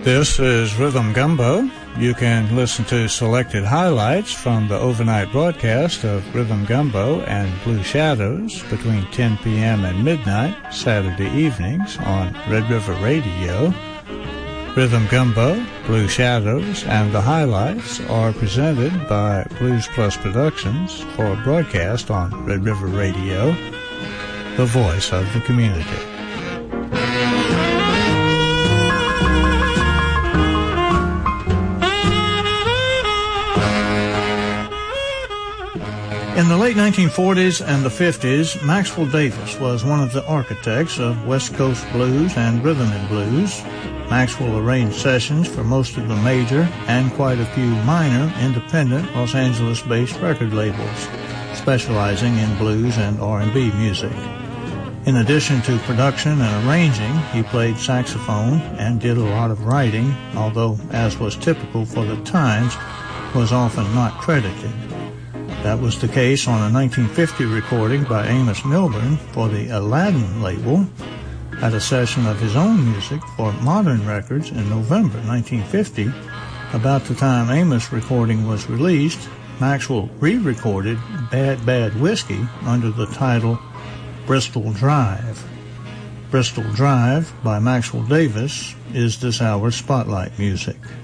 This is Rhythm Gumbo. You can listen to selected highlights from the overnight broadcast of Rhythm Gumbo and Blue Shadows between 10 p.m. and midnight Saturday evenings on Red River Radio. Rhythm Gumbo, Blue Shadows, and the highlights are presented by Blues Plus Productions for broadcast on Red River Radio, the voice of the community. In the late 1940s and the 50s, Maxwell Davis was one of the architects of West Coast blues and rhythm and blues. Maxwell arranged sessions for most of the major and quite a few minor independent Los Angeles-based record labels, specializing in blues and R&B music. In addition to production and arranging, he played saxophone and did a lot of writing, although, as was typical for the times, was often not credited. That was the case on a 1950 recording by Amos Milburn for the Aladdin label. At a session of his own music for Modern Records in November 1950, about the time Amos' recording was released, Maxwell re-recorded Bad Bad Whiskey under the title Bristol Drive. Bristol Drive by Maxwell Davis is this hour's Spotlight music.